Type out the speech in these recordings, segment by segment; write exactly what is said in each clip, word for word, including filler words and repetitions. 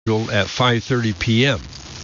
at five thirty p.m.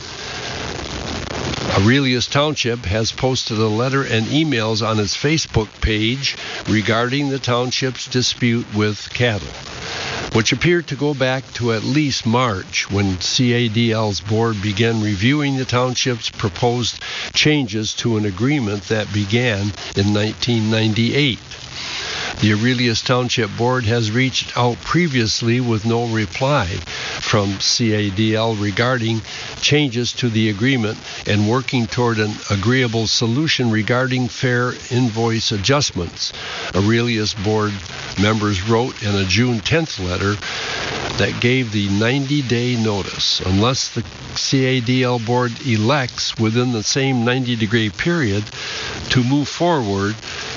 Aurelius Township has posted a letter and emails on its Facebook page regarding the township's dispute with cattle, which appeared to go back to at least March when C A D L's board began reviewing the township's proposed changes to an agreement that began in nineteen ninety-eight. The Aurelius Township Board has reached out previously with no reply from C A D L regarding changes to the agreement and working toward an agreeable solution regarding fair invoice adjustments. Aurelius Board members wrote in a June tenth letter that gave the ninety-day notice. Unless the C A D L Board elects within the same ninety-day period to move forward,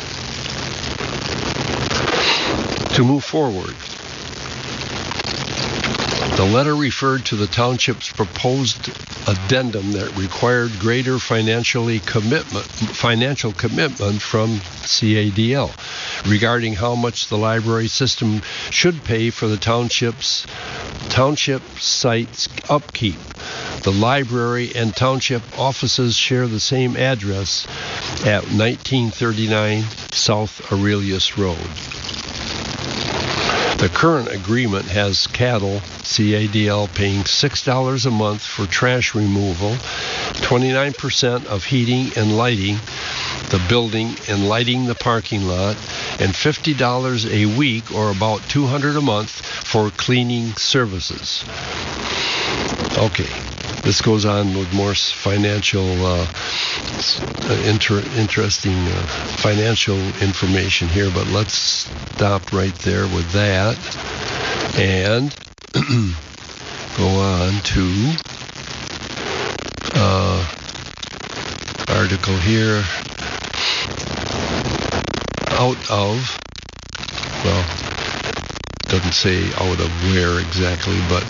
to move forward. The letter referred to the township's proposed addendum that required greater financially commitment, financial commitment from C A D L regarding how much the library system should pay for the township's township site's upkeep. The library and township offices share the same address at nineteen thirty-nine South Aurelius Road. The current agreement has cattle, C A D L paying six dollars a month for trash removal, twenty-nine percent of heating and lighting the building and lighting the parking lot, and fifty dollars a week, or about two hundred dollars a month, for cleaning services. Okay. This goes on with more financial, uh, inter- interesting uh, financial information here, but let's stop right there with that and go on to uh, article here. Out of, well, doesn't say out of where exactly, but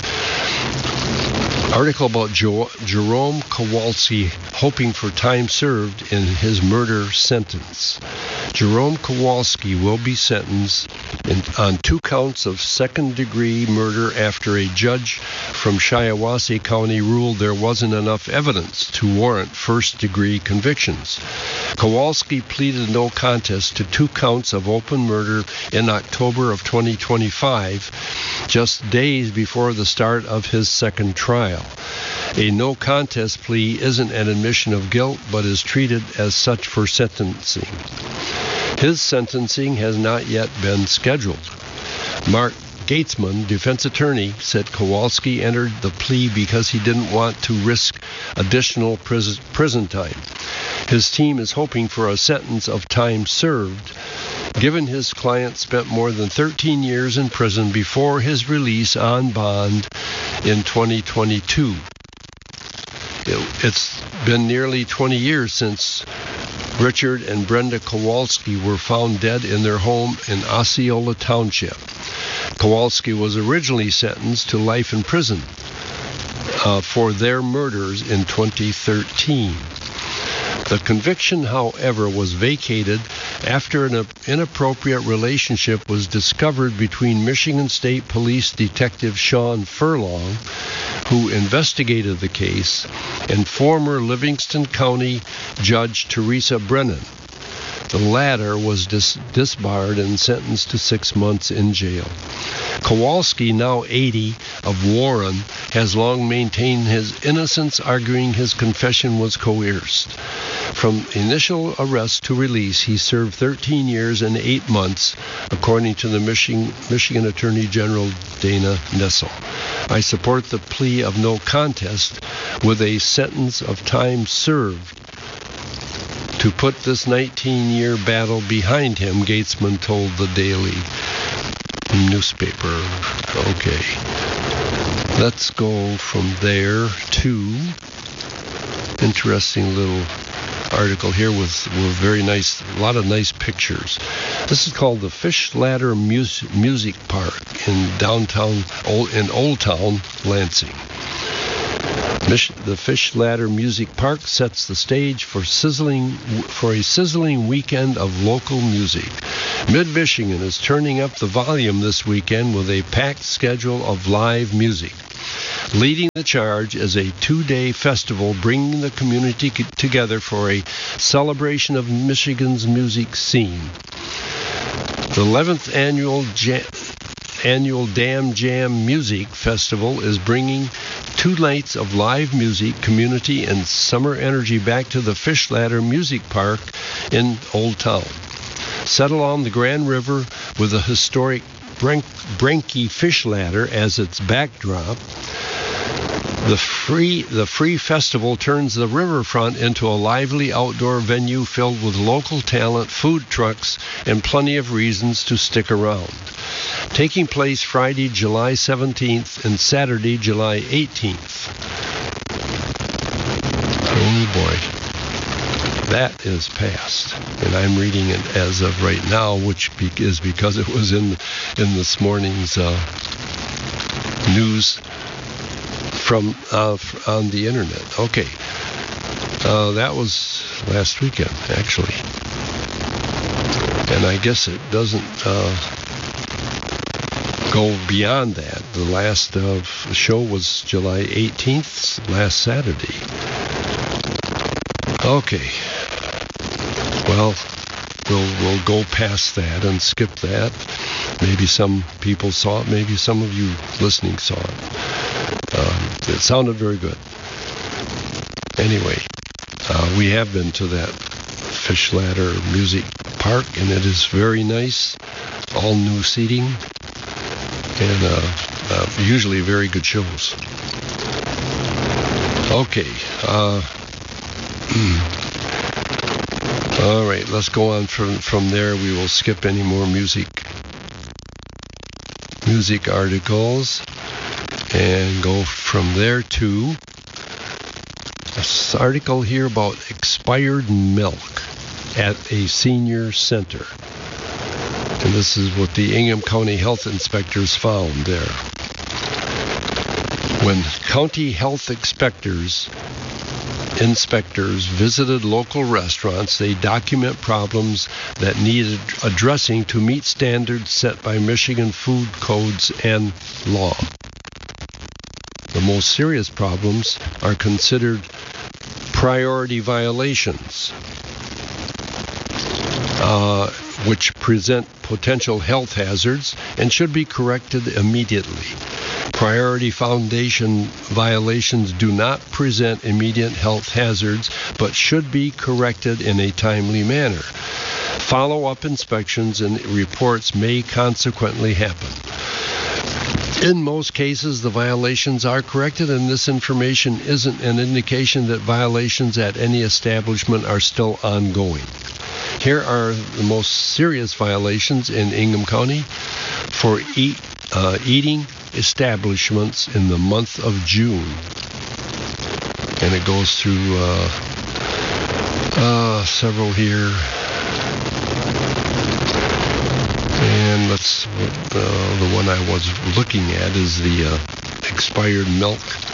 article about jo- Jerome Kowalski hoping for time served in his murder sentence. Jerome Kowalski will be sentenced in, on two counts of second-degree murder after a judge from Shiawassee County ruled there wasn't enough evidence to warrant first-degree convictions. Kowalski pleaded no contest to two counts of open murder in October of twenty twenty-five, just days before the start of his second trial. A no contest plea isn't an admission of guilt, but is treated as such for sentencing. His sentencing has not yet been scheduled. Mark Gatesman, defense attorney, said Kowalski entered the plea because he didn't want to risk additional prison, prison time. His team is hoping for a sentence of time served, given his client spent more than thirteen years in prison before his release on bond in twenty twenty-two. It, it's been nearly twenty years since Richard and Brenda Kowalski were found dead in their home in Osceola Township. Kowalski was originally sentenced to life in prison uh, for their murders in twenty thirteen. The conviction, however, was vacated after an inappropriate relationship was discovered between Michigan State Police Detective Sean Furlong, who investigated the case, and former Livingston County Judge Teresa Brennan. The latter was dis- disbarred and sentenced to six months in jail. Kowalski, now eighty, of Warren, has long maintained his innocence, arguing his confession was coerced. From initial arrest to release, he served thirteen years and eight months, according to the Michigan, Michigan Attorney General Dana Nessel. I support the plea of no contest with a sentence of time served to put this nineteen-year battle behind him, Gatesman told the Daily newspaper. Okay. Let's go from there to interesting little article here with, with very nice, a lot of nice pictures. This is called the Fish Ladder Mus- Music Park in downtown, Old, in Old Town, Lansing. The Fish Ladder Music Park sets the stage for sizzling for a sizzling weekend of local music. Mid-Michigan is turning up the volume this weekend with a packed schedule of live music. Leading the charge is a two-day festival bringing the community together for a celebration of Michigan's music scene. The eleventh annual Jam, annual Dam Jam Music Festival is bringing two nights of live music, community, and summer energy back to the Fish Ladder Music Park in Old Town. Set along the Grand River with the historic Brenke Fish Ladder as its backdrop, The free the free festival turns the riverfront into a lively outdoor venue filled with local talent, food trucks, and plenty of reasons to stick around. Taking place Friday, July seventeenth and Saturday, July eighteenth. Oh boy, that is past. And I'm reading it as of right now, which is because it was in, in this morning's uh, news from uh, on the internet. Okay. Uh, that was last weekend, actually. And I guess it doesn't uh, go beyond that. The last uh, show was July eighteenth, last Saturday. Okay. Well, we'll we'll go past that and skip that. Maybe some people saw it. Maybe some of you listening saw it. Um, it sounded very good. Anyway, uh, we have been to that Fish Ladder Music Park, and it is very nice. All new seating, and uh, uh, usually very good shows. Okay. Uh, all right, let's go on from from there. We will skip any more music music articles. And go from there to this article here about expired milk at a senior center. And this is what the Ingham County Health Inspectors found there. When county health inspectors inspectors visited local restaurants, they document problems that needed addressing to meet standards set by Michigan food codes and law. The most serious problems are considered priority violations, uh, which present potential health hazards and should be corrected immediately. Priority foundation violations do not present immediate health hazards, but should be corrected in a timely manner. Follow-up inspections and reports may consequently happen. In most cases, the violations are corrected, and this information isn't an indication that violations at any establishment are still ongoing. Here are the most serious violations in Ingham County for eat, uh, eating establishments in the month of June. And it goes through uh, uh, several here. And let's, uh, the one I was looking at is the uh, expired milk.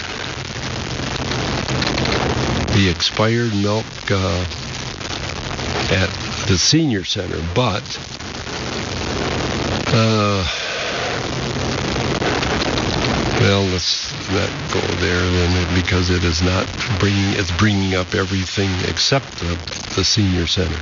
The expired milk uh, at the senior center, but uh, well, let's not go there then, because it is not bringing. It's bringing up everything except the, the senior center.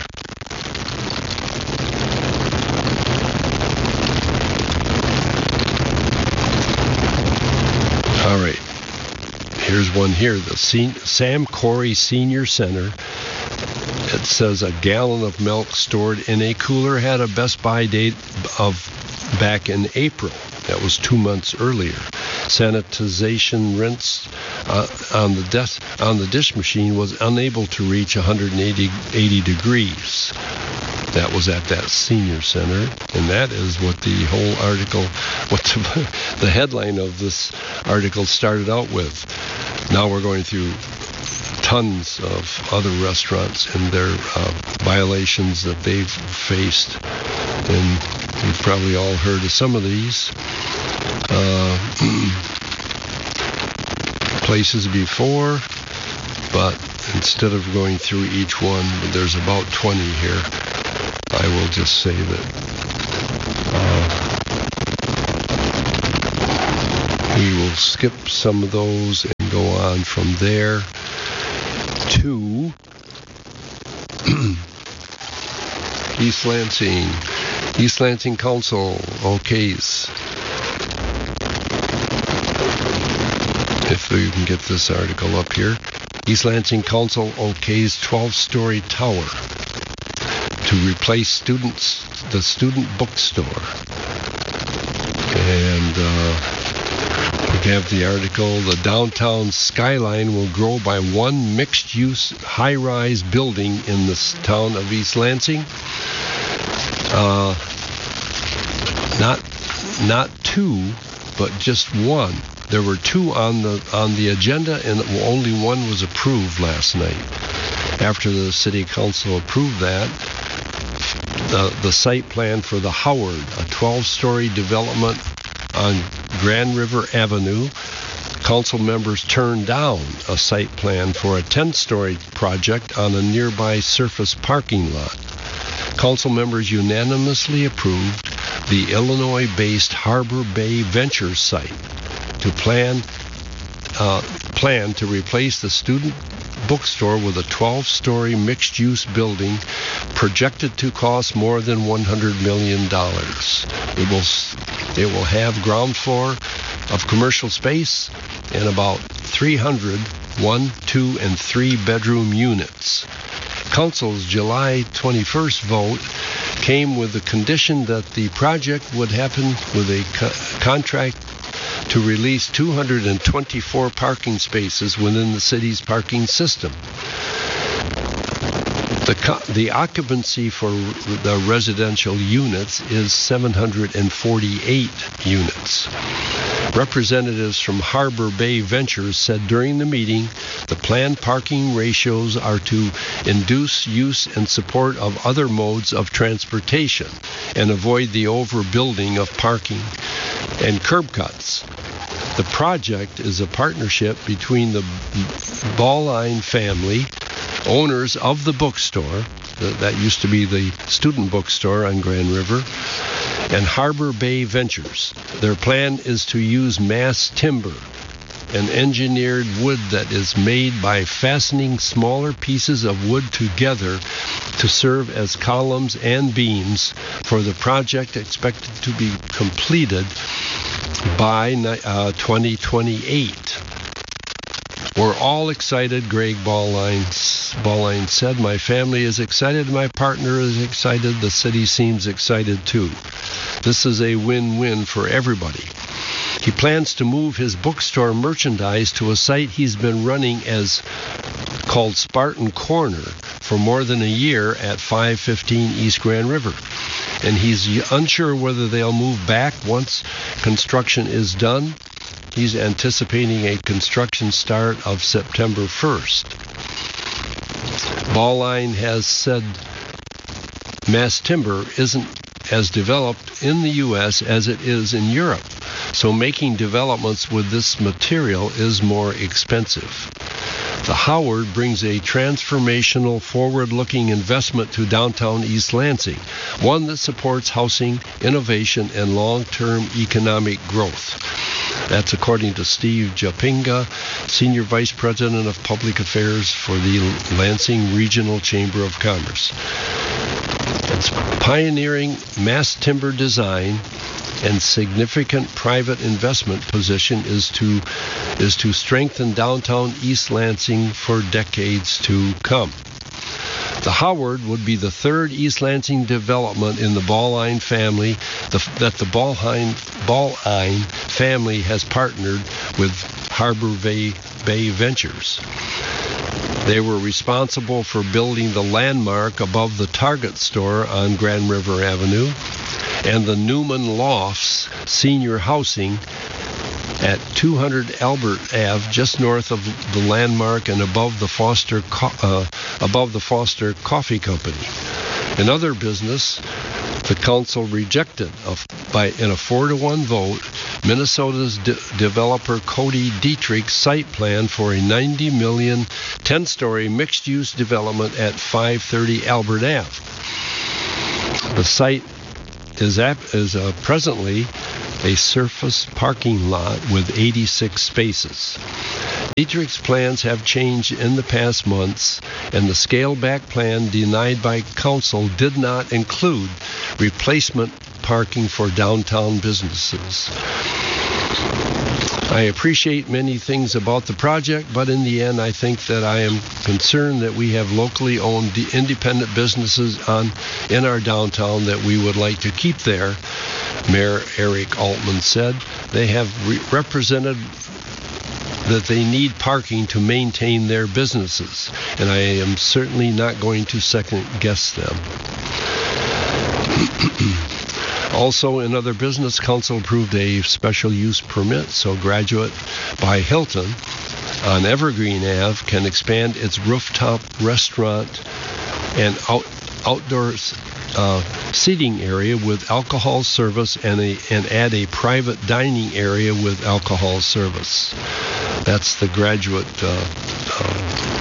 All right, here's one here. The Sam Corey Senior Center. It says a gallon of milk stored in a cooler had a Best Buy date of back in April. That was two months earlier. Sanitization rinse uh, on the des- on the dish machine was unable to reach one hundred eighty degrees. That was at that senior center, and that is what the whole article, what the, the headline of this article started out with. Now we're going through tons of other restaurants and their uh, violations that they've faced, and you've probably all heard of some of these uh, places before, but instead of going through each one, there's about twenty here. I will just say that uh, We will skip some of those and go on from there to East Lansing. East Lansing Council okays. If we can get this article up here. East Lansing Council okays twelve-story tower to replace students, the student bookstore. And uh, we have the article, the downtown skyline will grow by one mixed-use high-rise building in the town of East Lansing. Uh, not not two, but just one. There were two on the on the agenda, and only one was approved last night. After the city council approved that, the, the site plan for the Howard, a twelve-story development on Grand River Avenue, council members turned down a site plan for a ten-story project on a nearby surface parking lot. Council members unanimously approved the Illinois-based Harbor Bay Ventures site to plan uh, plan to replace the student bookstore with a twelve-story mixed-use building projected to cost more than one hundred million dollars. It will it will have ground floor of commercial space and about three hundred one, two, and three bedroom units. Council's July twenty-first vote came with the condition that the project would happen with a co- contract to release two hundred twenty-four parking spaces within the city's parking system. The, co- the occupancy for the residential units is seven hundred forty-eight units. Representatives from Harbor Bay Ventures said during the meeting the planned parking ratios are to induce use and support of other modes of transportation and avoid the overbuilding of parking and curb cuts. The project is a partnership between the Bauline family, owners of the bookstore, that used to be the student bookstore on Grand River, and Harbor Bay Ventures. Their plan is to use mass timber, an engineered wood that is made by fastening smaller pieces of wood together to serve as columns and beams for the project expected to be completed by uh, twenty twenty-eight. We're all excited, Greg Bauline, Bauline said. My family is excited. My partner is excited. The city seems excited too. This is a win-win for everybody. He plans to move his bookstore merchandise to a site he's been running as called Spartan Corner for more than a year at five fifteen East Grand River. And he's unsure whether they'll move back once construction is done. He's anticipating a construction start of September first. Bauline has said mass timber isn't as developed in the U S as it is in Europe, so making developments with this material is more expensive. The Howard brings a transformational, forward-looking investment to downtown East Lansing, one that supports housing, innovation, and long-term economic growth. That's according to Steve Japinga, Senior Vice President of Public Affairs for the Lansing Regional Chamber of Commerce. It's pioneering mass timber design and significant private investment position is to is to strengthen downtown East Lansing for decades to come. The Howard would be the third East Lansing development in the Bauline family the, that the Bauline, Bauline family has partnered with Harbor Bay, Bay Ventures. They were responsible for building the Landmark above the Target store on Grand River Avenue and the Newman Lofts senior housing at two hundred Albert Avenue, just north of the Landmark and above the Foster uh, above the Foster Coffee Company. In other business, the council rejected a, by in a four to one vote Minnesota's de- developer Cody Dietrich's site plan for a ninety million dollars ten-story mixed-use development at five thirty Albert Avenue. The site is, ap- is uh, presently a surface parking lot with eighty-six spaces. Dietrich's plans have changed in the past months, and the scaled-back plan denied by council did not include replacement parking for downtown businesses. I appreciate many things about the project, but in the end, I think that I am concerned that we have locally owned independent businesses on in our downtown that we would like to keep there, Mayor Eric Altman said. They have re- represented that they need parking to maintain their businesses, and I am certainly not going to second-guess them. Also, in other business, council approved a special use permit so Graduate by Hilton on Evergreen Avenue can expand its rooftop restaurant and out, outdoor uh, seating area with alcohol service and, a, and add a private dining area with alcohol service. That's the Graduate, uh, uh,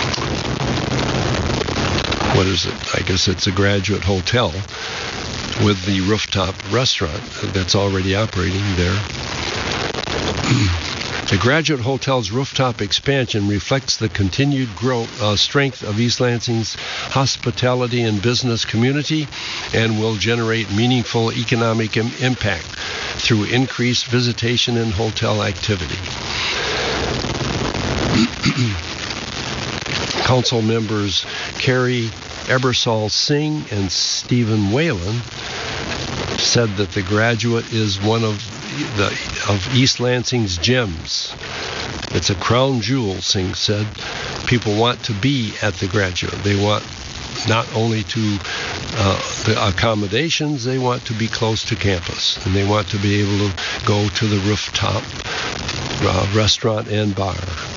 what is it? I guess it's a Graduate Hotel with the rooftop restaurant that's already operating there. The Graduate Hotel's rooftop expansion reflects the continued growth, uh, strength of East Lansing's hospitality and business community and will generate meaningful economic im- impact through increased visitation and hotel activity. Council members Carrie Ebersol Singh and Stephen Whalen said that the Graduate is one of the of East Lansing's gems. It's a crown jewel, Singh said. People want to be at the Graduate. They want not only to uh, the accommodations, they want to be close to campus, and they want to be able to go to the rooftop uh, restaurant and bar.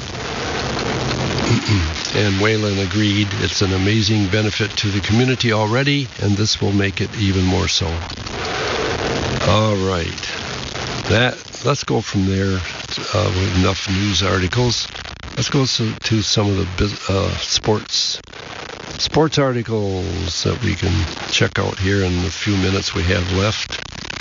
And Whalen agreed it's an amazing benefit to the community already, and this will make it even more so. All right. That let's go from there uh, with enough news articles. Let's go to, to some of the uh, sports sports articles that we can check out here in the few minutes we have left.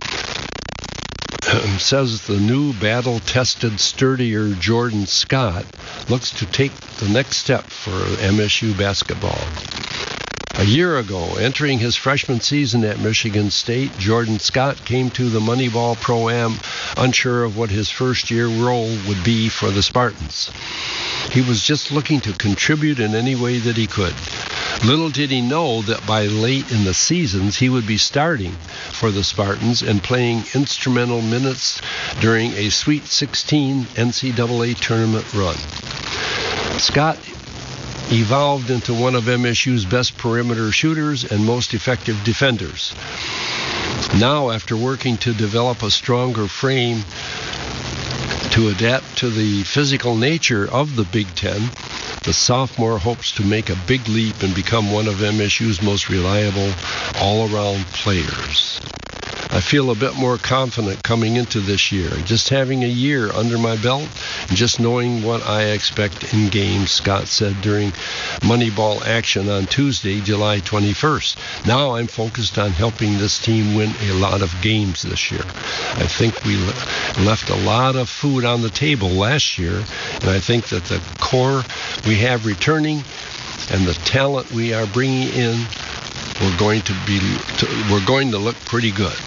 It says the new battle-tested, sturdier Jordan Scott looks to take the next step for M S U basketball. A year ago, entering his freshman season at Michigan State, Jordan Scott came to the Moneyball Pro-Am unsure of what his first-year role would be for the Spartans. He was just looking to contribute in any way that he could. Little did he know that by late in the seasons, he would be starting for the Spartans and playing instrumental minutes during a Sweet sixteen N C double A tournament run. Scott evolved into one of M S U's best perimeter shooters and most effective defenders. Now, after working to develop a stronger frame to adapt to the physical nature of the Big Ten, the sophomore hopes to make a big leap and become one of M S U's most reliable all-around players. I feel a bit more confident coming into this year, just having a year under my belt and just knowing what I expect in games, Scott said during Moneyball action on Tuesday, July twenty-first. Now I'm focused on helping this team win a lot of games this year. I think we left a lot of food on the table last year, and I think that the core we have returning and the talent we are bringing in, we're going to be we're going to look pretty good.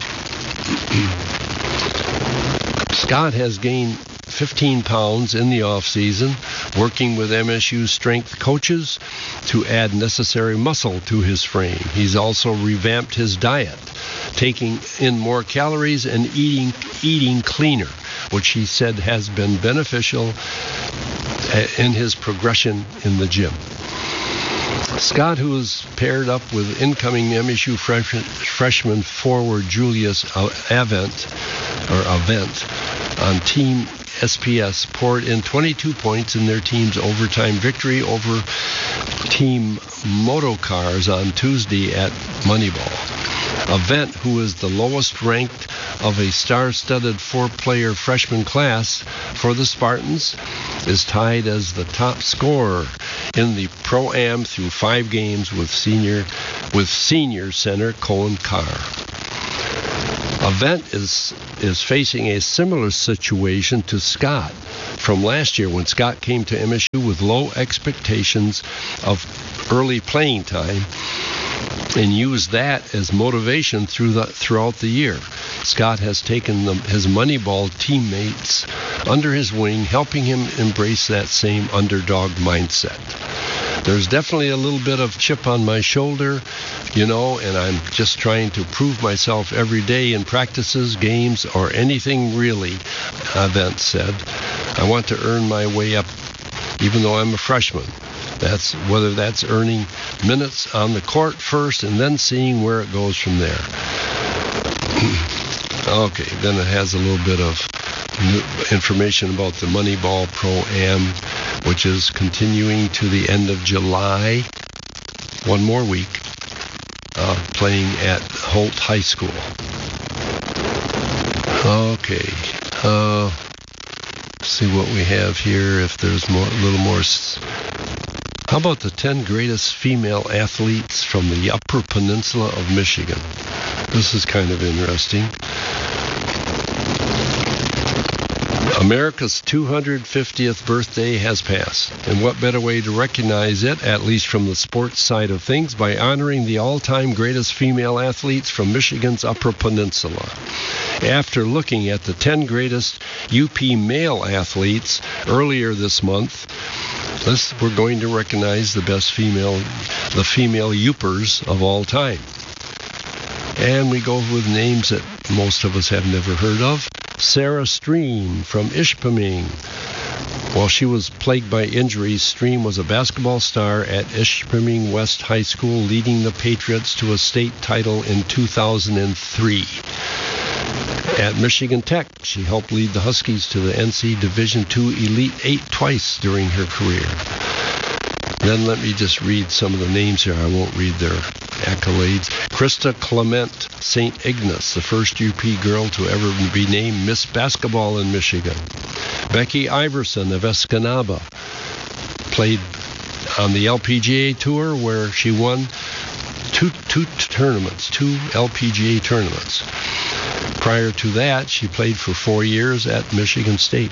Scott has gained fifteen pounds in the off-season, working with M S U strength coaches to add necessary muscle to his frame. He's also revamped his diet, taking in more calories and eating eating cleaner, which he said has been beneficial in his progression in the gym. Scott, who is paired up with incoming M S U freshman, freshman forward Julius Avent, or Avent, on Team S P S, poured in twenty-two points in their team's overtime victory over Team Motocars on Tuesday at Moneyball. Avent, who is the lowest ranked of a star-studded four-player freshman class for the Spartans, is tied as the top scorer in the Pro-Am through five games with senior with senior center Colin Carr. Avent is is facing a similar situation to Scott from last year when Scott came to M S U with low expectations of early playing time and used that as motivation through the, throughout the year. Scott has taken the, his Moneyball teammates under his wing, helping him embrace that same underdog mindset. There's definitely a little bit of chip on my shoulder, you know, and I'm just trying to prove myself every day in practices, games, or anything really, Avent said. I want to earn my way up, even though I'm a freshman. That's whether that's earning minutes on the court first and then seeing where it goes from there. Okay, then it has a little bit of information about the Moneyball Pro-Am, which is continuing to the end of July, one more week, uh, playing at Holt High School. Okay, uh, see what we have here, if there's more, a little more. S- How about the ten greatest female athletes from the Upper Peninsula of Michigan? This is kind of interesting. America's two hundred fiftieth birthday has passed, and what better way to recognize it, at least from the sports side of things, by honoring the all-time greatest female athletes from Michigan's Upper Peninsula. After looking at the ten greatest U P male athletes earlier this month, this, we're going to recognize the best female, the female Yoopers of all time. And we go with names that most of us have never heard of. Sarah Stream from Ishpeming. While she was plagued by injuries, Stream was a basketball star at Ishpeming West High School, leading the Patriots to a state title in two thousand three. At Michigan Tech, she helped lead the Huskies to the N C Division two Elite Eight twice during her career. Then let me just read some of the names here. I won't read their accolades. Krista Clement Saint Ignace, the first U P girl to ever be named Miss Basketball in Michigan. Becky Iverson of Escanaba played on the L P G A Tour, where she won two, two tournaments, two L P G A tournaments. Prior to that, she played for four years at Michigan State.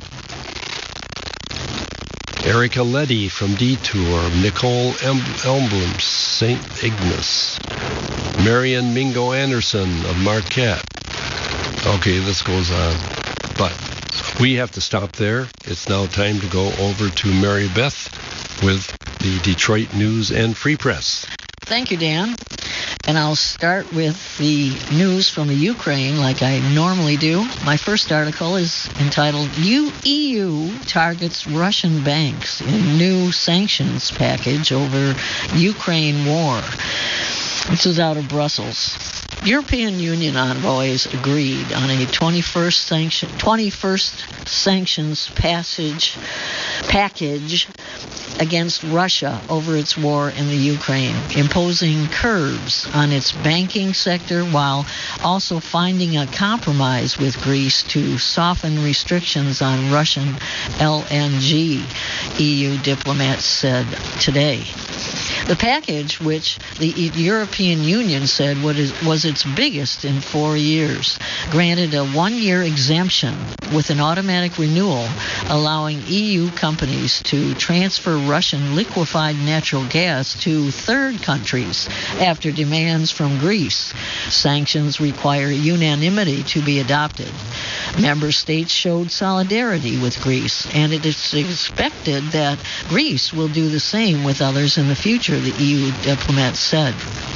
Erica Leddy from Detour, Nicole Elmblom, Saint Ignace, Marion Mingo Anderson of Marquette. Okay, this goes on. But we have to stop there. It's now time to go over to Mary Beth with the Detroit News and Free Press. Thank you, Dan. And I'll start with the news from the Ukraine like I normally do. My first article is entitled, E U Targets Russian Banks in New Sanctions Package Over Ukraine War. This is out of Brussels. European Union envoys agreed on a twenty-first, sanction, twenty-first sanctions passage, package against Russia over its war in the Ukraine, imposing curbs on its banking sector while also finding a compromise with Greece to soften restrictions on Russian L N G, E U diplomats said today. The package, which the European Union said was its biggest in four years, granted a one-year exemption with an automatic renewal, allowing E U companies to transfer Russian liquefied natural gas to third countries after demands from Greece. Sanctions require unanimity to be adopted. Member states showed solidarity with Greece, and it is expected that Greece will do the same with others in the future, the E U diplomat said.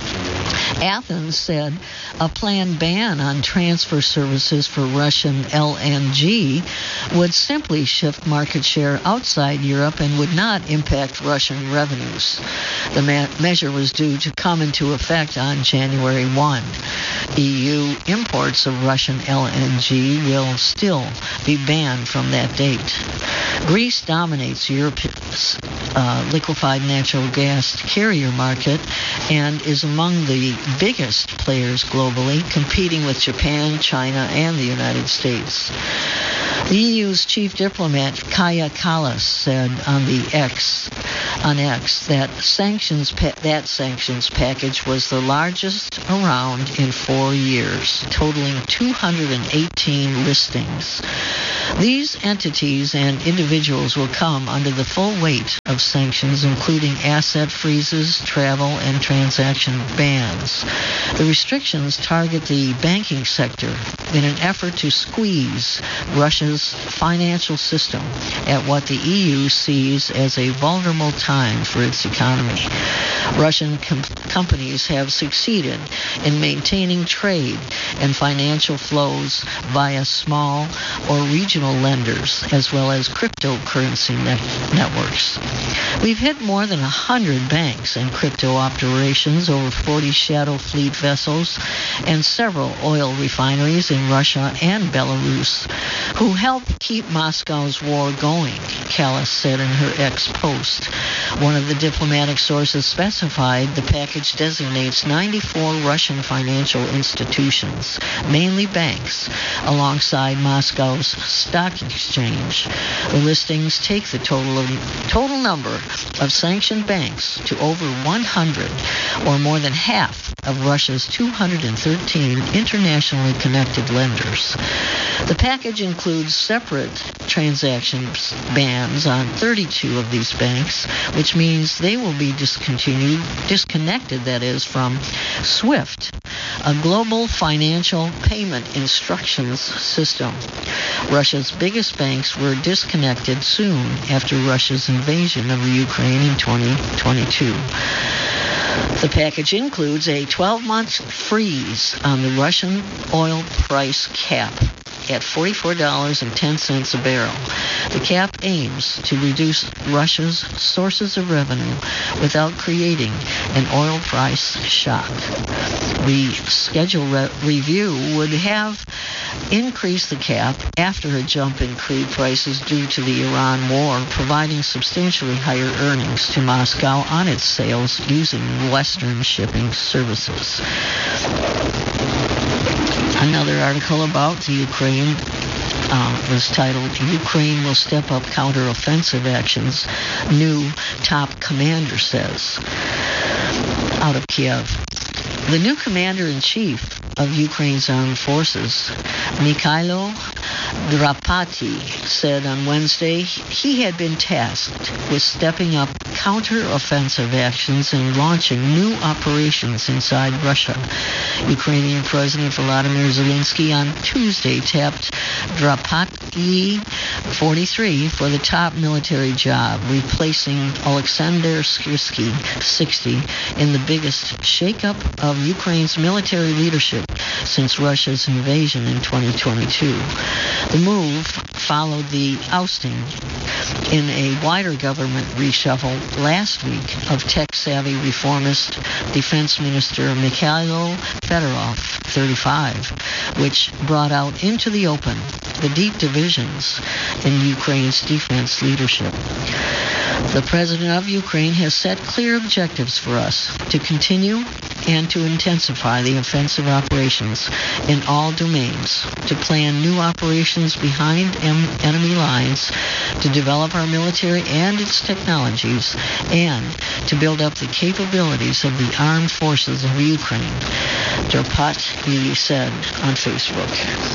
Athens said a planned ban on transfer services for Russian L N G would simply shift market share outside Europe and would not impact Russian revenues. The ma- measure was due to come into effect on January first. E U imports of Russian L N G will still be banned from that date. Greece dominates Europe's uh, liquefied natural gas carrier market and is among the biggest players globally, competing with Japan, China, and the United States. The E U's chief diplomat, Kaja Kallas, said on the X, on X that sanctions pa- that sanctions package was the largest around in four years, totaling two hundred eighteen listings. These entities and individuals will come under the full weight of sanctions, including asset freezes, travel, and transaction bans. The restrictions target the banking sector in an effort to squeeze Russia's financial system at what the E U sees as a vulnerable time for its economy. Russian com- companies have succeeded in maintaining trade and financial flows via small or regional lenders, as well as cryptocurrency net- networks. We've hit more than one hundred banks and crypto operations, over forty shadow fleet vessels, and several oil refineries in Russia and Belarus, who help keep Moscow's war going, Callas said in her X post. One of the diplomatic sources specified the package designates ninety-four Russian financial institutions, mainly banks, alongside Moscow's stock exchange. The listings take the total of, total number of sanctioned banks to over one hundred, or more than half of Russia's two hundred thirteen internationally connected lenders. The package includes separate transaction bans on thirty-two of these banks, which means they will be discontinued, disconnected, that is, from SWIFT, a global financial payment instructions system. Russia's biggest banks were disconnected soon after Russia's invasion of Ukraine in twenty twenty-two. The package includes a twelve-month freeze on the Russian oil price cap at forty-four dollars and ten cents a barrel. The cap aims to reduce Russia's sources of revenue without creating an oil price shock. The schedule re- review would have increased the cap after a jump in crude prices due to the Iran war, providing substantially higher earnings to Moscow on its sales using Western shipping services. Another article about the Ukraine uh, was titled, Ukraine Will Step Up Counter-Offensive Actions, New Top Commander Says, out of Kiev. The new commander-in-chief of Ukraine's armed forces, Mikhailo Drapati, said on Wednesday he had been tasked with stepping up counter-offensive actions and launching new operations inside Russia. Ukrainian President Volodymyr Zelensky on Tuesday tapped Drapati, forty-three, for the top military job, replacing Alexander Skirsky, sixty, in the biggest shakeup of Ukraine's military leadership since Russia's invasion in twenty twenty-two. The move followed the ousting in a wider government reshuffle last week of tech-savvy reformist Defense Minister Mikhailo Fedorov, thirty-five, which brought out into the open the deep divisions in Ukraine's defense leadership. The President of Ukraine has set clear objectives for us to continue and to intensify the offensive operations in all domains, to plan new operations behind em- enemy lines, to develop our military and its technologies, and to build up the capabilities of the armed forces of Ukraine, Drapati said on Facebook.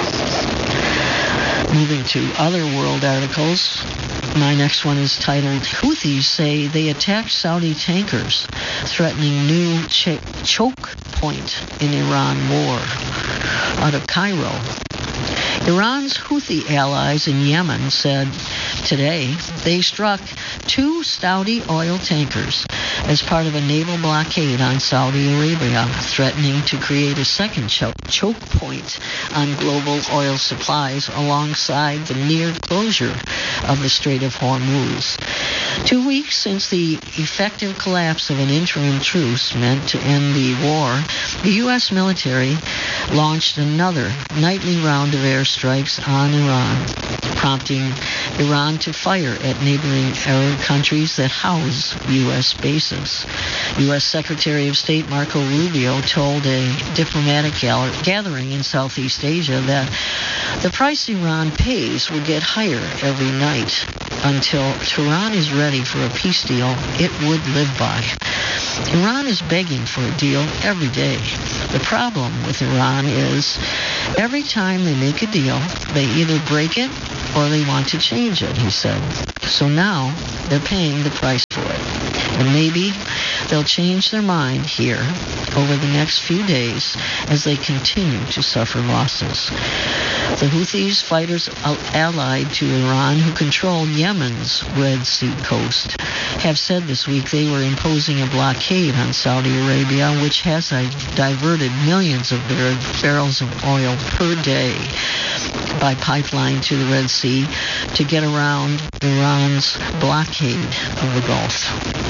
Moving to other world articles, my next one is titled, Houthis say they attacked Saudi tankers, threatening new ch- choke point in Iran war, out of Cairo. Iran's Houthi allies in Yemen said today they struck two Saudi oil tankers as part of a naval blockade on Saudi Arabia, threatening to create a second cho- choke point on global oil supplies alongside the near closure of the Strait of Hormuz. Two weeks since the effective collapse of an interim truce meant to end the war, the U S military launched another nightly round of airstrikes on Iran, prompting Iran to fire at neighboring other countries that house U S bases. U S Secretary of State Marco Rubio told a diplomatic gathering in Southeast Asia that the price Iran pays will get higher every night until Tehran is ready for a peace deal it would live by. Iran is begging for a deal every day. The problem with Iran is every time they make a deal, they either break it or they want to change it, he said. So now they're paying the price for it. And maybe they'll change their mind here over the next few days as they continue to suffer losses. The Houthis, fighters allied to Iran who control Yemen's Red Sea coast, have said this week they were imposing a blockade on Saudi Arabia, which has diverted millions of barrels of oil per day by pipeline to the Red Sea to get around Iran's blockade of the Gulf.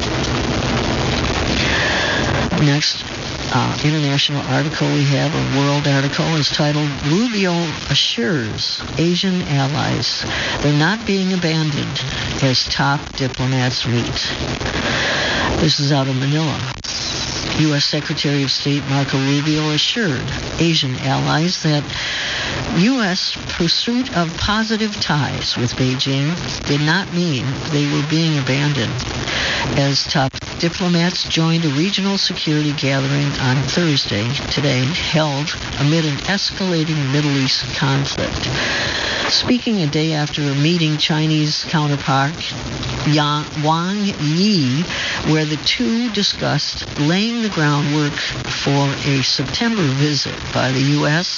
Next, uh, international article we have, a world article, is titled Rubio Assures Asian Allies They're Not Being Abandoned as Top Diplomats Meet. This is out of Manila. U S Secretary of State Marco Rubio assured Asian allies that U S pursuit of positive ties with Beijing did not mean they were being abandoned as top diplomats joined a regional security gathering on Thursday, today, held amid an escalating Middle East conflict. Speaking a day after a meeting Chinese counterpart Wang Yi, where the two discussed laying the groundwork for a September visit by the U S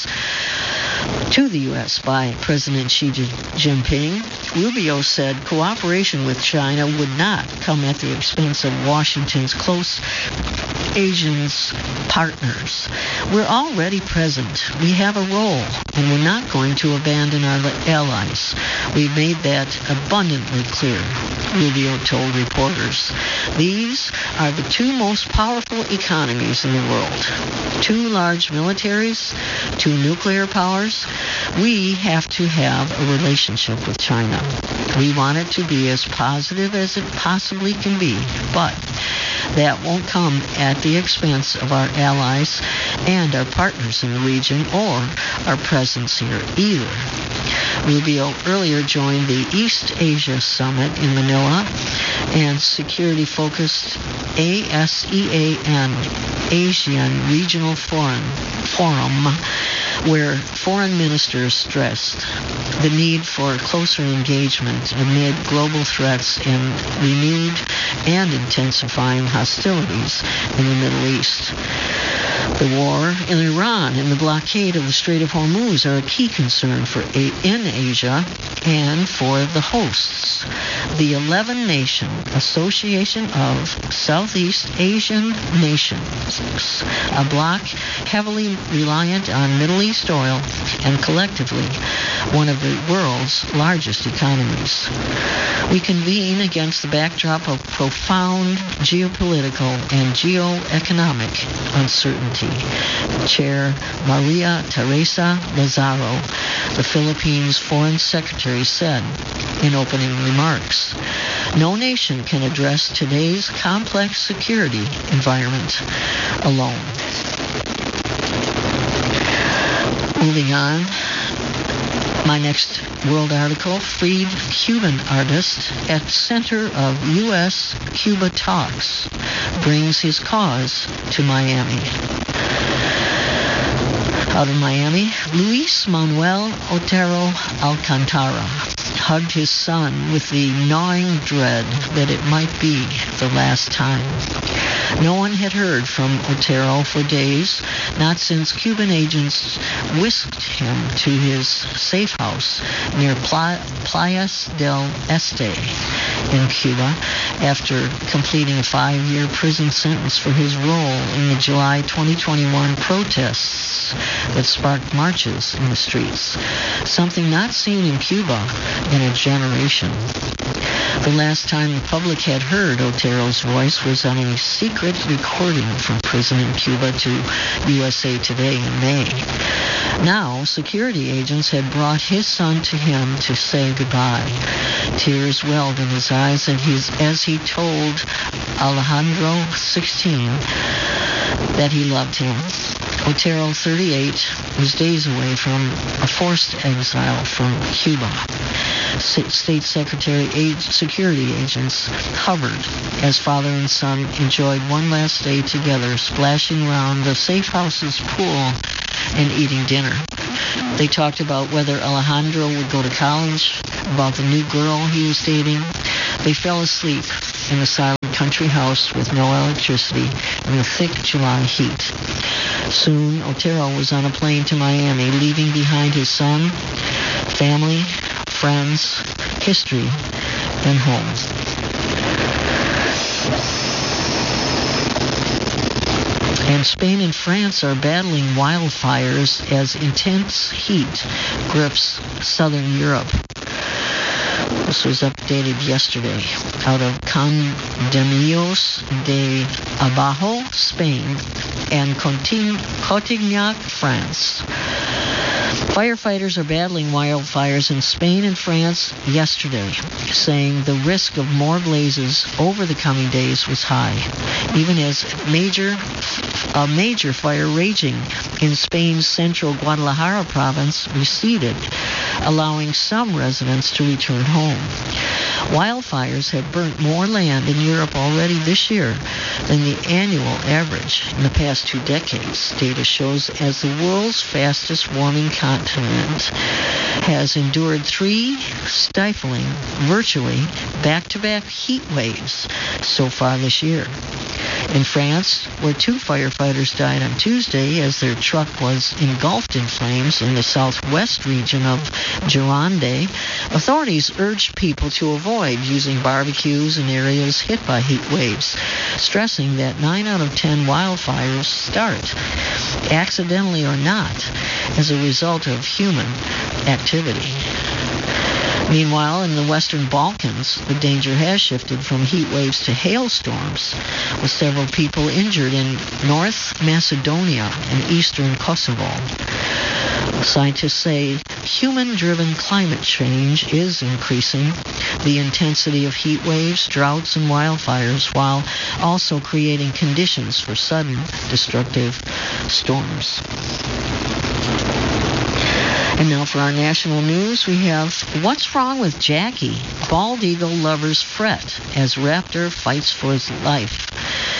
to the U S by President Xi Jinping, Rubio said cooperation with China would not come at the expense of Washington's close Asian partners. We're already present. We have a role, and we're not going to abandon our allies. We've made that abundantly clear, Rubio told reporters. These are the two most powerful economies in the world. Two large militaries, two nuclear powers. We have to have a relationship with China. We want it to be as positive as it possibly can be, but that won't come at the expense of our allies and our partners in the region or our presence here either. Rubio earlier joined the East Asia Summit in Manila and security-focused ASEAN, Asian Regional Forum, Forum, where foreign ministers stressed the need for closer engagement amid global threats and renewed and intensifying hostilities in the Middle East. The war in Iran and the blockade of the Strait of Hormuz are a key concern for a- in Asia and for the hosts. The eleven-nation Association of Southeast Asian Nations, a bloc heavily reliant on Middle East oil and collectively one of the world's largest economies. We convene against the backdrop of profound geopolitical and geoeconomic uncertainty, Chair Maria Teresa Lazaro, the Philippines Foreign Secretary, said in opening remarks. No nation can address today's complex security environment alone. Moving on, my next world article, freed Cuban artist at center of U S Cuba talks, brings his cause to Miami. Out of Miami, Luis Manuel Otero Alcantara hugged his son with the gnawing dread that it might be the last time. No one had heard from Otero for days, not since Cuban agents whisked him to his safe house near Pla- Playas del Este in Cuba after completing a five-year prison sentence for his role in the July twenty twenty-one protests that sparked marches in the streets, something not seen in Cuba in a generation. The last time the public had heard Otero's voice was on a secret secret recording from prison in Cuba to U S A Today in May. Now, security agents had brought his son to him to say goodbye. Tears welled in his eyes and he's, as he told Alejandro, sixteen, that he loved him. Otero, thirty-eight, was days away from a forced exile from Cuba. State Secretary age, security agents hovered as father and son enjoyed one last day together, splashing around the safe house's pool and eating dinner. They talked about whether Alejandro would go to college, about the new girl he was dating. They fell asleep in the silent country house with no electricity in the thick July heat. Soon, Otero was on a plane to Miami, leaving behind his son, family, friends, history, and home. And Spain and France are battling wildfires as intense heat grips southern Europe. This was updated yesterday out of Condemillos de Abajo, Spain, and Cotignac, France. Firefighters are battling wildfires in Spain and France yesterday, saying the risk of more blazes over the coming days was high, even as major, a major fire raging in Spain's central Guadalajara province receded, allowing some residents to return home. Wildfires have burnt more land in Europe already this year than the annual average in the past two decades. Data shows as the world's fastest warming continent has endured three stifling, virtually back-to-back heat waves so far this year. In France, where two firefighters died on Tuesday as their truck was engulfed in flames in the southwest region of Gironde, authorities urged people to avoid using barbecues in areas hit by heat waves, stressing that nine out of ten wildfires start, accidentally or not, as a result of human activity. Meanwhile, in the Western Balkans, the danger has shifted from heat waves to hailstorms, with several people injured in North Macedonia and eastern Kosovo. Scientists say human-driven climate change is increasing the intensity of heat waves, droughts, and wildfires, while also creating conditions for sudden destructive storms. And now for our national news, we have what's wrong with Jackie? Bald eagle lovers fret as raptor fights for his life.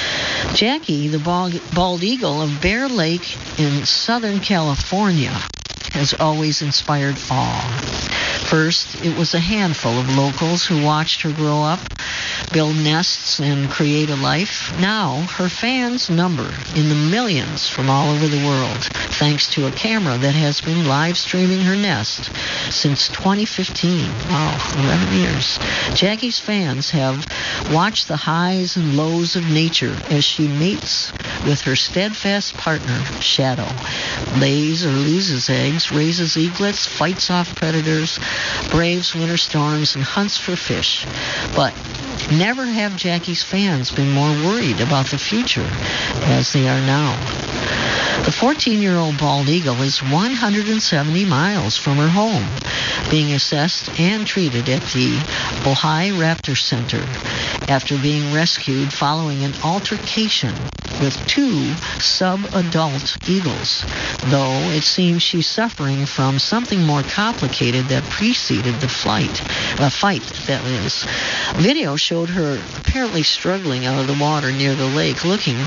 Jackie, the bald, bald eagle of Bear Lake in Southern California, has always inspired awe. First, it was a handful of locals who watched her grow up, build nests, and create a life. Now, her fans number in the millions from all over the world, thanks to a camera that has been live streaming her nest since twenty fifteen. Wow, eleven years. Jackie's fans have watched the highs and lows of nature as she mates with her steadfast partner, Shadow, lays or loses eggs, raises eaglets, fights off predators, braves winter storms, and hunts for fish. But never have Jackie's fans been more worried about the future as they are now. The fourteen-year-old bald eagle is one hundred seventy miles from her home, being assessed and treated at the Ojai Raptor Center after being rescued following an altercation with two sub-adult eagles, though it seems she's suffering from something more complicated that preceded the flight, a fight, that is. Video showed her apparently struggling out of the water near the lake, looking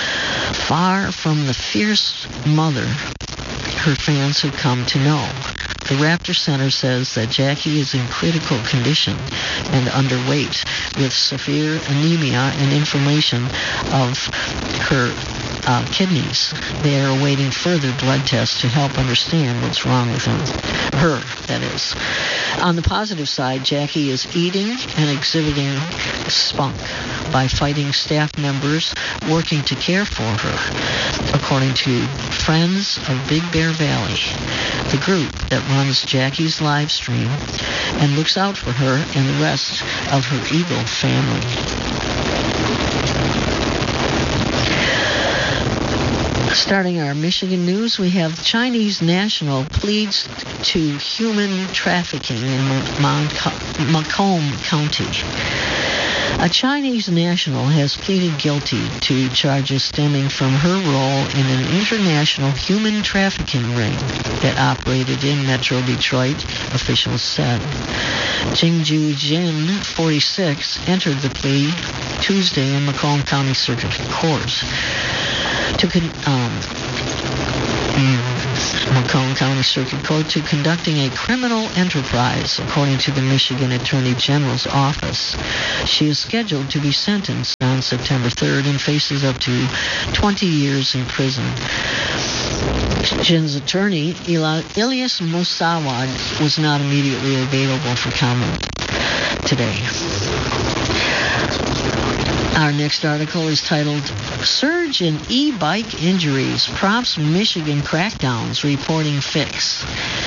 far from the fierce mother her fans had come to know. The Raptor Center says that Jackie is in critical condition and underweight with severe anemia and inflammation of her uh, kidneys. They are awaiting further blood tests to help understand what's wrong with him. Her, that is. On the positive side, Jackie is eating and exhibiting spunk by fighting staff members working to care for her, according to Friends of Big Bear Valley, the group that runs Jackie's live stream and looks out for her and the rest of her eagle family. Starting our Michigan news, we have Chinese national pleads to human trafficking in Macomb County. A Chinese national has pleaded guilty to charges stemming from her role in an international human trafficking ring that operated in Metro Detroit, officials said. Jingju Jin, forty-six, entered the plea Tuesday in Macomb County Circuit Court. To con- um, Macomb County Circuit Court to conducting a criminal enterprise, according to the Michigan Attorney General's office. She is scheduled to be sentenced on September third and faces up to twenty years in prison. Jin's attorney, Ilyas Musawad, was not immediately available for comment today. Our next article is titled, Surge in E-Bike Injuries Prompts Michigan Crackdowns, Reporting Fix.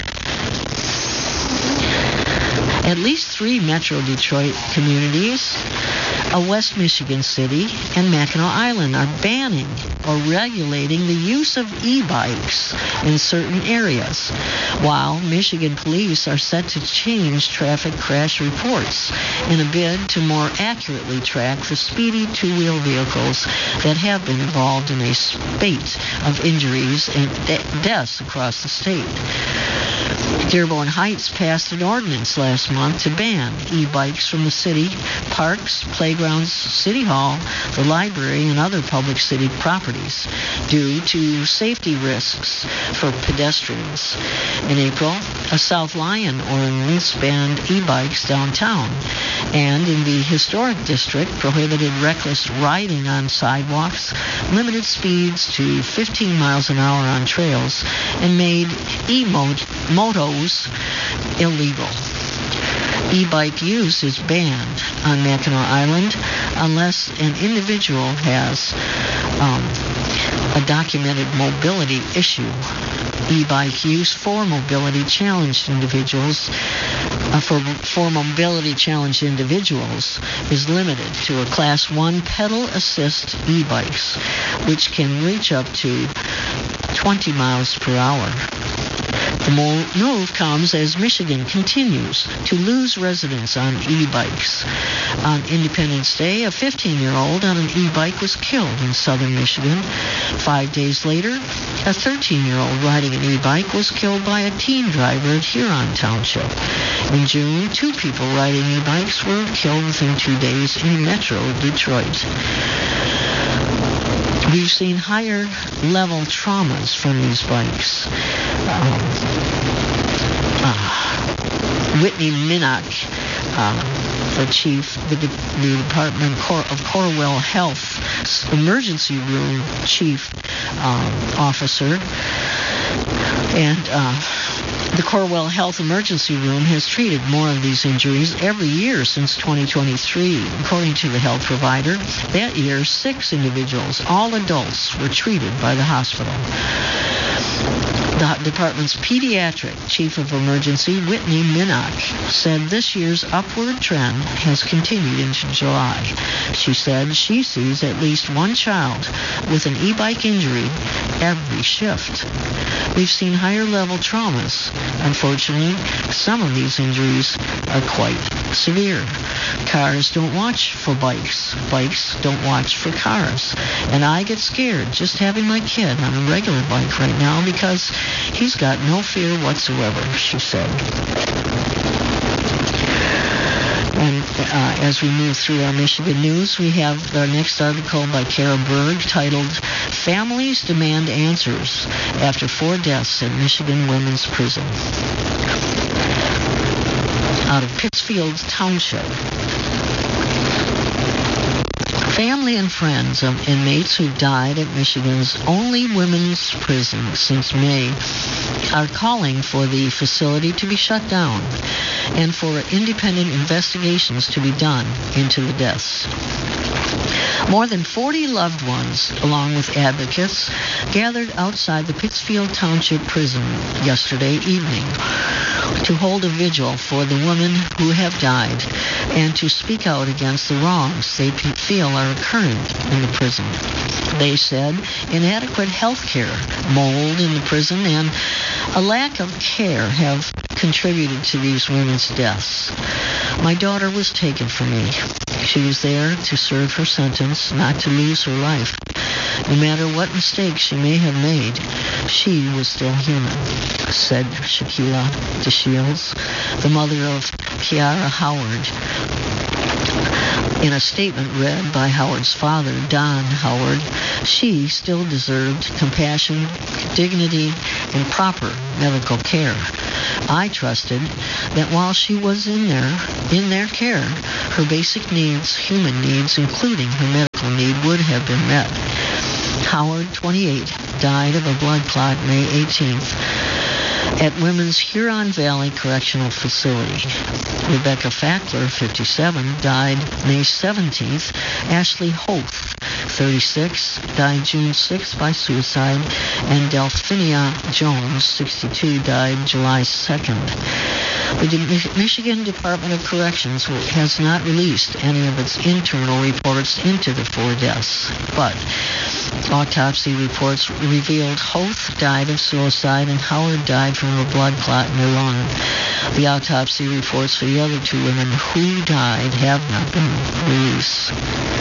At least three Metro Detroit communities, a West Michigan city, and Mackinac Island are banning or regulating the use of e-bikes in certain areas, while Michigan police are set to change traffic crash reports in a bid to more accurately track the speedy two-wheel vehicles that have been involved in a spate of injuries and de- deaths across the state. Dearborn Heights passed an ordinance last month to ban e-bikes from the city, parks, playgrounds, city hall, the library, and other public city properties due to safety risks for pedestrians. In April, a South Lyon ordinance banned e-bikes downtown, and in the historic district prohibited reckless riding on sidewalks, limited speeds to fifteen miles an hour on trails, and made e-motos illegal. E-bike use is banned on Mackinac Island unless an individual has um, a documented mobility issue. E-bike use for mobility challenged individuals uh, for for mobility challenged individuals is limited to a class one pedal assist e-bikes, which can reach up to twenty miles per hour. The move comes as Michigan continues to lose residents on e-bikes. On Independence Day, a fifteen-year-old on an e-bike was killed in southern Michigan. Five days later, a thirteen-year-old riding an e-bike was killed by a teen driver at Huron Township. In June, two people riding e-bikes were killed within two days in Metro Detroit. We've seen higher level traumas from these bikes. Um, uh, Whitney Minnock, uh, the chief, the, de- the Department of Corewell Health emergency room chief um, officer, and uh, the Corewell Health Emergency Room has treated more of these injuries every year since twenty twenty-three. According to the health provider, that year, six individuals, all adults, were treated by the hospital. The department's pediatric chief of emergency, Whitney Minnock, said this year's upward trend has continued into July. She said she sees at least one child with an e-bike injury every shift. We've seen higher level traumas. Unfortunately, some of these injuries are quite severe. Cars don't watch for bikes. Bikes don't watch for cars. And I get scared just having my kid on a regular bike right now because he's got no fear whatsoever, she said. And uh, as we move through our Michigan news, we have our next article by Kara Berg titled, Families Demand Answers After Four Deaths at Michigan Women's Prison. Out of Pittsfield Township. Family and friends of inmates who died at Michigan's only women's prison since May are calling for the facility to be shut down and for independent investigations to be done into the deaths. More than forty loved ones, along with advocates, gathered outside the Pittsfield Township Prison yesterday evening to hold a vigil for the women who have died and to speak out against the wrongs they feel are occurring in the prison. They said inadequate health care, mold in the prison, and a lack of care have contributed to these women's deaths. My daughter was taken from me. She was there to serve her sentence, not to lose her life. No matter what mistakes she may have made, she was still human, said Shaquila DeShields, the mother of Kiara Howard. In a statement read by Howard's father, Don Howard, she still deserved compassion, dignity, and proper medical care. I trusted that while she was in there, in their care, her basic needs, human needs, including her medical need, would have been met. Howard, twenty-eight, died of a blood clot May eighteenth at Women's Huron Valley Correctional Facility. Rebecca Fackler, fifty-seven, died May seventeenth. Ashley Hoth, thirty-six, died June sixth by suicide. And Delphinia Jones, sixty-two, died July second. The Michigan Department of Corrections has not released any of its internal reports into the four deaths, but autopsy reports revealed Hoth died of suicide and Howard died from a blood clot in her lung. The autopsy reports for the other two women who died have not been released.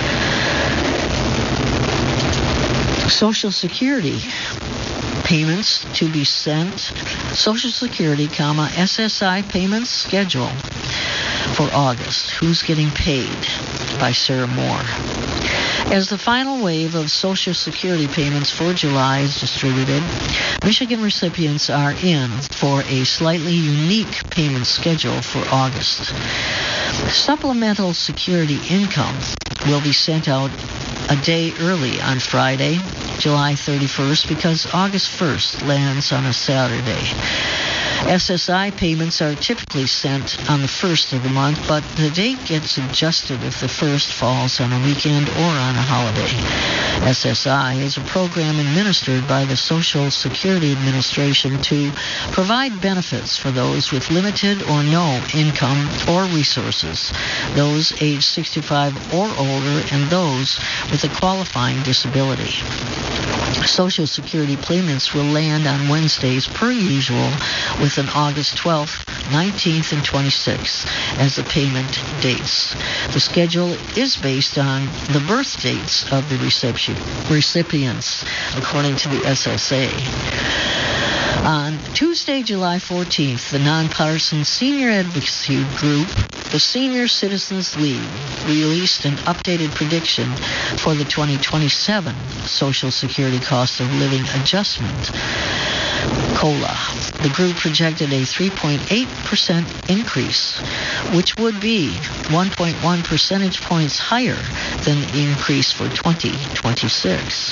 Social Security payments to be sent. Social Security, comma, S S I payments schedule for August. Who's getting paid? By Sarah Moore. As the final wave of Social Security payments for July is distributed, Michigan recipients are in for a slightly unique payment schedule for August. Supplemental Security income will be sent out a day early on Friday, July thirty-first, because August first lands on a Saturday. S S I payments are typically sent on the first of the month, but the date gets adjusted if the first falls on a weekend or on a holiday. S S I is a program administered by the Social Security Administration to provide benefits for those with limited or no income or resources, those aged sixty-five or older, and those with a qualifying disability. Social Security payments will land on Wednesdays per usual, with an August twelfth, nineteenth, and twenty-sixth as the payment dates. The schedule is based on the birth dates of the reception, recipients, according to the S S A. On Tuesday, July fourteenth, the nonpartisan senior advocacy group, the Senior Citizens League, released an updated prediction for the twenty twenty-seven Social Security Cost of Living Adjustment, COLA. The group projected a three point eight percent increase, which would be one point one percentage points higher than the increase for twenty twenty-six.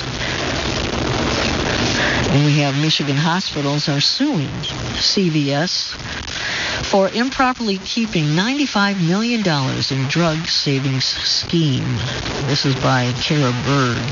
And we have Michigan hospitals are suing C V S for improperly keeping ninety-five million dollars in drug savings scheme. This is by Kara Berg.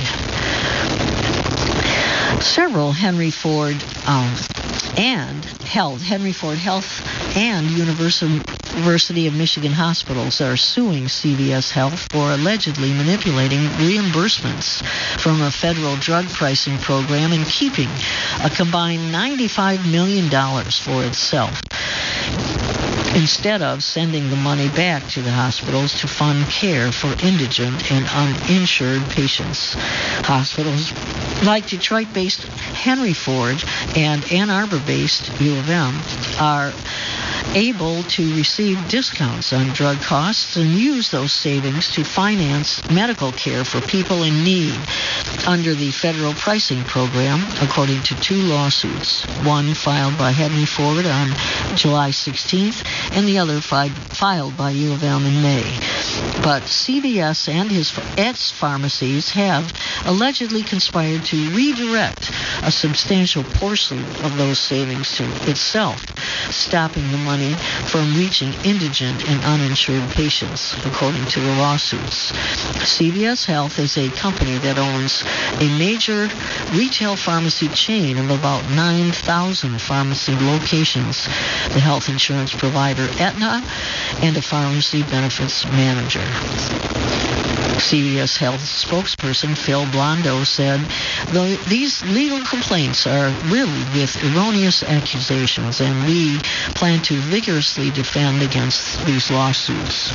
Several Henry Ford um, and Health, Henry Ford Health and University of Michigan hospitals are suing C V S Health for allegedly manipulating reimbursements from a federal drug pricing program and keeping a combined ninety-five million dollars for itself, instead of sending the money back to the hospitals to fund care for indigent and uninsured patients. Hospitals like Detroit-based Henry Ford and Ann Arbor-based U of M are able to receive discounts on drug costs and use those savings to finance medical care for people in need under the federal pricing program, according to two lawsuits, one filed by Henry Ford on July sixteenth and the other fi- filed by U of M in May. But C V S and his its pharmacies have allegedly conspired to redirect a substantial portion of those savings to itself stopping the money from reaching indigent and uninsured patients, according to the lawsuits. C V S Health is a company that owns a major retail pharmacy chain of about nine thousand pharmacy locations, the health insurance provider Aetna, and a pharmacy benefits manager. C V S Health spokesperson Phil Blondo said, "Though these legal complaints are really with erroneous accusations, and we plan to vigorously defend against these lawsuits."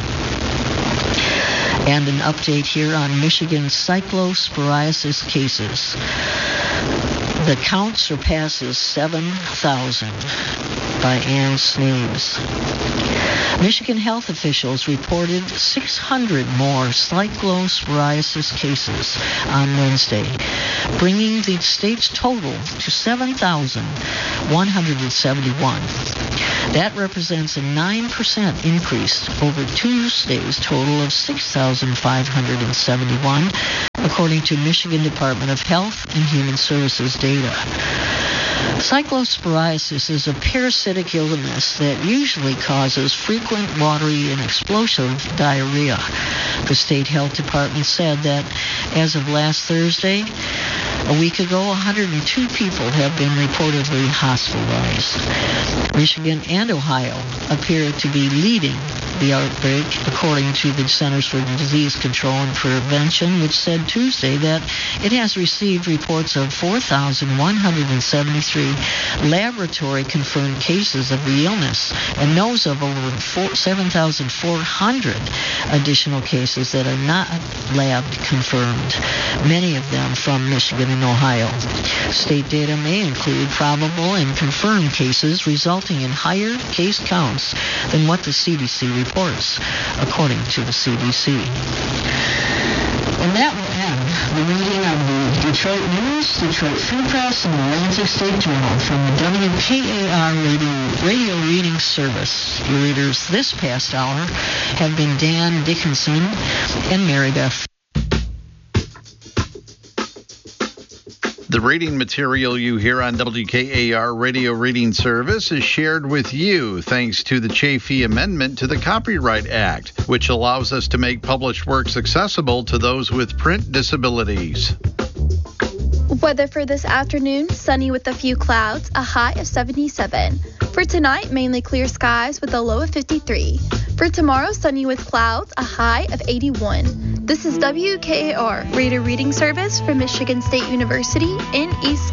And an update here on Michigan's cyclosporiasis cases. The count surpasses seven thousand by Ann Snaves. Michigan health officials reported six hundred more cyclosporiasis cases on Wednesday, bringing the state's total to seven thousand one hundred seventy-one. That represents a nine percent increase over Tuesday's total of six thousand five hundred seventy-one, according to Michigan Department of Health and Human Services data. Cyclosporiasis is a parasitic illness that usually causes frequent watery and explosive diarrhea. The state health department said that as of last Thursday, a week ago, one hundred two people have been reportedly hospitalized. Michigan and Ohio appear to be leading the outbreak, according to the Centers for Disease Control and Prevention, which said Tuesday that it has received reports of four thousand one hundred seventy-three laboratory-confirmed cases of the illness and knows of over seven thousand four hundred additional cases that are not lab-confirmed, many of them from Michigan and Ohio. State data may include probable and confirmed cases, resulting in higher case counts than what the C D C reports, according to the C D C. And that will end the reading of the Detroit News, Detroit Free Press, and the Atlantic State Journal from the W K A R Radio, Radio Reading Service. Your readers this past hour have been Dan Dickinson and Mary Beth. The reading material you hear on W K A R Radio Reading Service is shared with you thanks to the Chafee Amendment to the Copyright Act, which allows us to make published works accessible to those with print disabilities. Weather for this afternoon, sunny with a few clouds, a high of seventy-seven. For tonight, mainly clear skies with a low of fifty-three. For tomorrow, sunny with clouds, a high of eighty-one. This is W K A R Radio Reading Service from Michigan State University in East